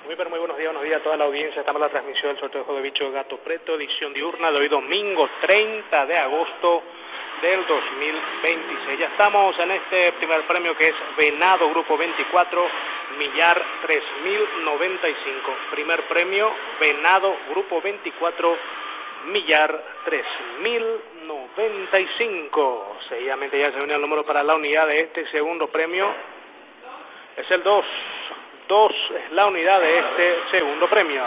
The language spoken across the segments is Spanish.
Muy buenos días a toda la audiencia. Estamos en la transmisión del sorteo de Juego de Bicho Gato Preto, edición diurna de hoy domingo 30 de agosto del 2026. Ya estamos en este primer premio que es Venado Grupo 24, millar 3095. Primer premio, Venado Grupo 24, millar 3095. Seguidamente ya se viene el número para la unidad de este segundo premio. Es el 2. 2 es la unidad de este segundo premio.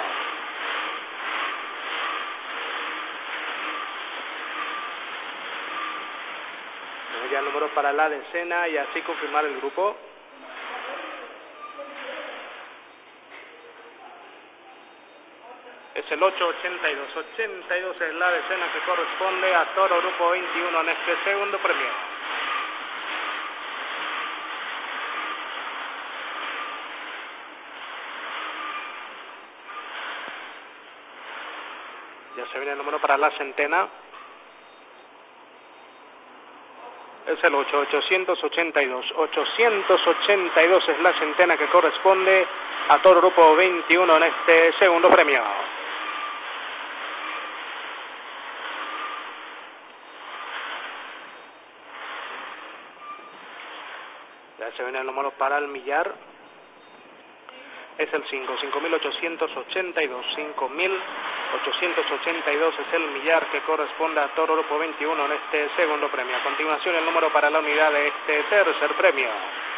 Ya el número para la decena y así confirmar el grupo. Es el 882. 82 es la decena que corresponde a Toro Grupo 21 en este segundo premio. Ya se viene el número para la centena. Es el 882. 882 es la centena que corresponde a Toro Grupo 21 en este segundo premio. Ya se viene el número para el millar. Es el 5882. 5882 es el millar que corresponde a Toro Grupo 21 en este segundo premio. A continuación el número para la unidad de este tercer premio.